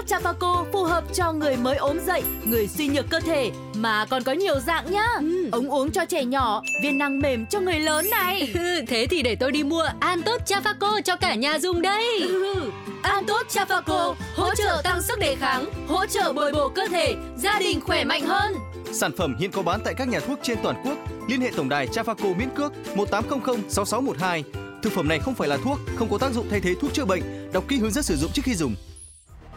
Chafaco phù hợp cho người mới ốm dậy, người suy nhược cơ thể, mà còn có nhiều dạng nhá. Ống uống cho trẻ nhỏ, viên nang mềm cho người lớn này. Thế thì để tôi đi mua Antot Chafaco cho cả nhà dùng đây. Antot Chafaco hỗ trợ tăng sức đề kháng, hỗ trợ bồi bổ cơ thể, gia đình khỏe mạnh hơn. Sản phẩm hiện có bán tại các nhà thuốc trên toàn quốc. Liên hệ tổng đài Chafaco miễn cước 1800 6612. Thực phẩm này không phải là thuốc, không có tác dụng thay thế thuốc chữa bệnh. Đọc kỹ hướng dẫn sử dụng trước khi dùng.